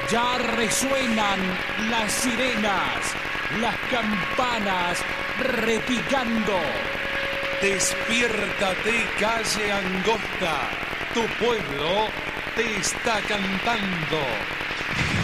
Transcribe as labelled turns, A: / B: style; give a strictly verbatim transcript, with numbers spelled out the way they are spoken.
A: Ya resuenan las sirenas, las campanas repicando.
B: Despiértate, calle angosta, tu pueblo te está cantando.